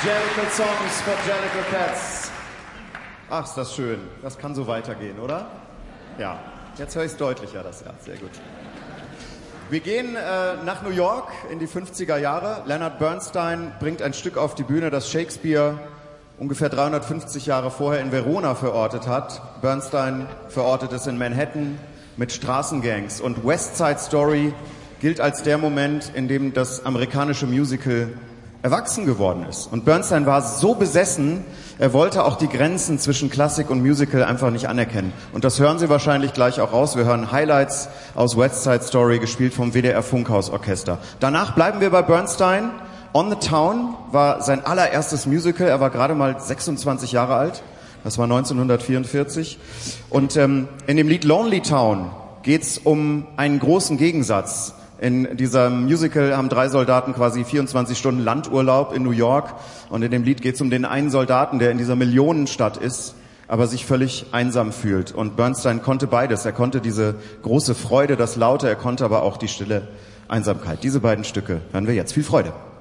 Jellicle Songs for Jellicle Cats. Ach, ist das schön. Das kann so weitergehen, oder? Ja, jetzt höre ich es deutlicher, das Jahr. Sehr gut. Wir gehen nach New York in die 50er Jahre. Leonard Bernstein bringt ein Stück auf die Bühne, das Shakespeare ungefähr 350 Jahre vorher in Verona verortet hat. Bernstein verortet es in Manhattan mit Straßengangs. Und West Side Story gilt als der Moment, in dem das amerikanische Musical erwachsen geworden ist. Und Bernstein war so besessen, er wollte auch die Grenzen zwischen Klassik und Musical einfach nicht anerkennen. Und das hören Sie wahrscheinlich gleich auch raus. Wir hören Highlights aus West Side Story, gespielt vom WDR Funkhausorchester. Danach bleiben wir bei Bernstein. On the Town war sein allererstes Musical. Er war gerade mal 26 Jahre alt. Das war 1944. Und in dem Lied Lonely Town geht's um einen großen Gegensatz. In diesem Musical haben 3 Soldaten quasi 24 Stunden Landurlaub in New York. Und in dem Lied geht es um den einen Soldaten, der in dieser Millionenstadt ist, aber sich völlig einsam fühlt. Und Bernstein konnte beides. Er konnte diese große Freude, das Laute, er konnte aber auch die stille Einsamkeit. Diese beiden Stücke hören wir jetzt. Viel Freude.